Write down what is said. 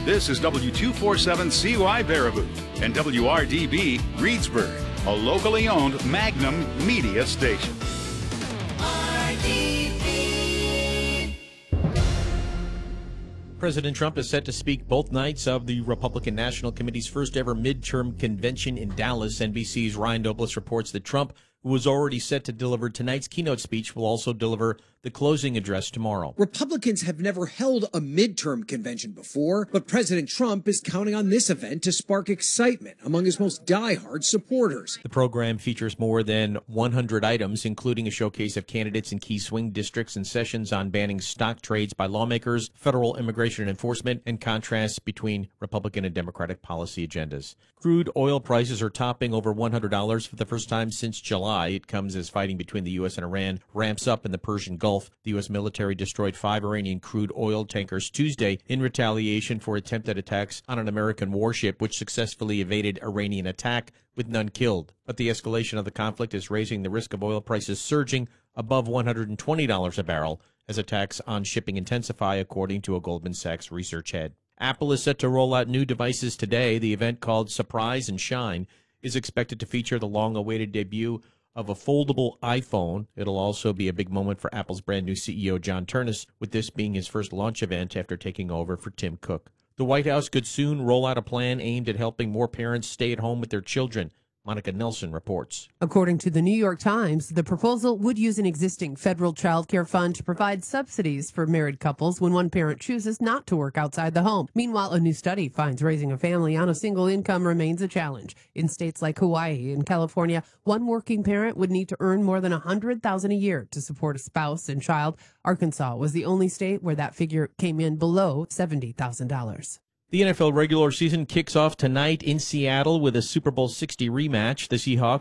This is W247CY Baraboo and WRDB Reedsburg, a locally owned Magnum media station. President Trump is set to speak both nights of the Republican National Committee's first ever midterm convention in Dallas. NBC's Ryan Douglas reports that Trump, who was already set to deliver tonight's keynote speech, will also deliver the closing address tomorrow. Republicans have never held a midterm convention before, but President Trump is counting on this event to spark excitement among his most diehard supporters. The program features more than 100 items, including a showcase of candidates in key swing districts and sessions on banning stock trades by lawmakers, federal immigration enforcement, and contrasts between Republican and Democratic policy agendas. Crude oil prices are topping over $100 for the first time since July. It comes as fighting between the U.S. and Iran ramps up in the Persian Gulf. The U.S. military destroyed 5 Iranian crude oil tankers Tuesday in retaliation for attempted attacks on an American warship, which successfully evaded Iranian attack with none killed. But the escalation of the conflict is raising the risk of oil prices surging above $120 a barrel as attacks on shipping intensify, according to a Goldman Sachs research head. Apple is set to roll out new devices today. The event, called Surprise and Shine, is expected to feature the long-awaited debut of a foldable iPhone. It'll also be a big moment for Apple's brand new CEO, John Ternus, with this being his first launch event after taking over for Tim Cook. The White House could soon roll out a plan aimed at helping more parents stay at home with their children. Monica Nelson reports. According to the New York Times, the proposal would use an existing federal child care fund to provide subsidies for married couples when one parent chooses not to work outside the home. Meanwhile, a new study finds raising a family on a single income remains a challenge. In states like Hawaii and California, one working parent would need to earn more than $100,000 a year to support a spouse and child. Arkansas was the only state where that figure came in below $70,000. The NFL regular season kicks off tonight in Seattle with a Super Bowl 60 rematch. The Seahawks